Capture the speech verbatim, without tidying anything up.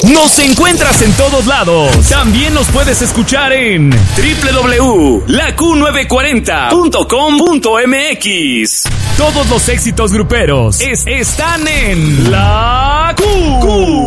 Nos encuentras en todos lados. También nos puedes escuchar en doble u doble u doble u punto la Q novecientos cuarenta punto com punto m x. Todos los éxitos gruperos es, están en La Q. Q.